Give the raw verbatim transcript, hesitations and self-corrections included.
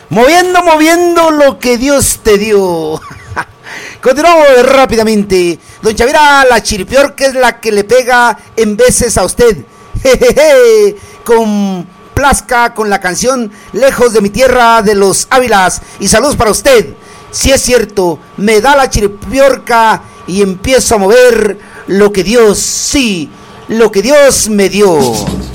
Moviendo, moviendo lo que Dios te dio. Continuamos rápidamente. Don Chavira, la chiripiorca es la que le pega en veces a usted. Jejeje. Con plazca con la canción Lejos de mi tierra de los Ávilas. Y saludos para usted. Si es cierto, me da la chiripiorca y empiezo a mover lo que Dios, sí, lo que Dios me dio.